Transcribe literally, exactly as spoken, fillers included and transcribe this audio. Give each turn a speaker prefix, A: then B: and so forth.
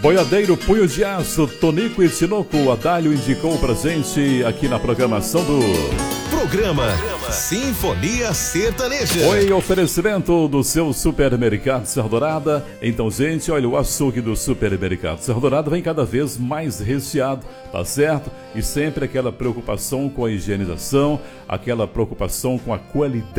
A: Boiadeiro, Punho de Aço, Tonico e Tinoco, o Adalho indicou presente aqui na programação do
B: Programa Sinfonia Sertaneja.
A: Oi, oferecimento do seu Supermercado Serra Dourada. Então, gente, olha, o açougue do Supermercado Serra Dourada vem cada vez mais recheado, tá certo? E sempre aquela preocupação com a higienização, aquela preocupação com a qualidade